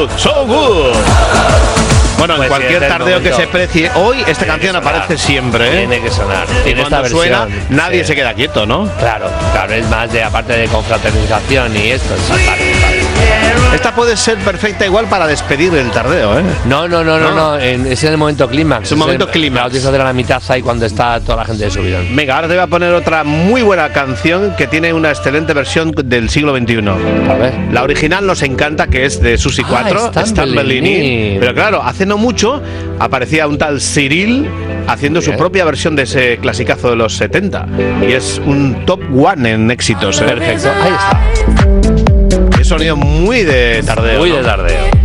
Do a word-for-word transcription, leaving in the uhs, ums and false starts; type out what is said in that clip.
good, so good. Bueno, Pues en cualquier sí, es el tardeo que momento. se precie hoy, esta Tiene canción que sonar. aparece siempre, ¿eh? Tiene que sonar. Y Tiene cuando esta suena, versión, nadie sí. se queda quieto, ¿no? Claro, claro, es más de, aparte de confraternización y esto, es saltar, saltar. Esta puede ser perfecta igual para despedir el tardeo, ¿eh? No, no, no, no, No. no, en- es en el momento clímax. Es un momento el- clímax. La utilización de la mitad ahí cuando está toda la gente de subidón. Venga, ahora te voy a poner otra muy buena canción que tiene una excelente versión del siglo veintiuno. A ver. La original nos encanta, que es de Susi Ah, cuatro, Stan Stan Bellini. Bellini. Pero claro, hace no mucho aparecía un tal Cyril haciendo su Bien. propia versión de ese clasicazo de los setenta. Y es un top one en éxitos, ¿eh? Perfecto, ahí está. Es sonido muy de tardeo. Muy ¿no? de tardeo.